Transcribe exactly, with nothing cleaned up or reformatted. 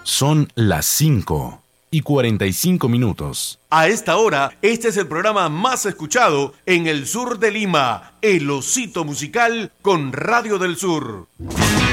Son las cinco y cuarenta y cinco minutos. A esta hora, este es el programa más escuchado en el sur de Lima, El Osito Musical con Radio del Sur.